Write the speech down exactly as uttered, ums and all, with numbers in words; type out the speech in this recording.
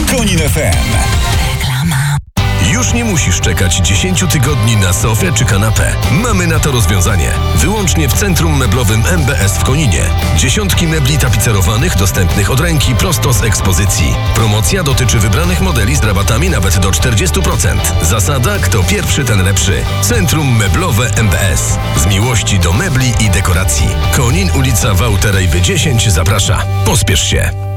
Konin F M. Reklama. Już nie musisz czekać dziesięć tygodni na sofę czy kanapę. Mamy na to rozwiązanie. Wyłącznie w Centrum Meblowym M B S w Koninie. Dziesiątki mebli tapicerowanych dostępnych od ręki prosto z ekspozycji. Promocja dotyczy wybranych modeli z rabatami nawet do czterdzieści procent. Zasada: kto pierwszy, ten lepszy. Centrum Meblowe M B S. Z miłości do mebli i dekoracji. Konin, ulica Wałterejwy dziesięć zaprasza. Pospiesz się.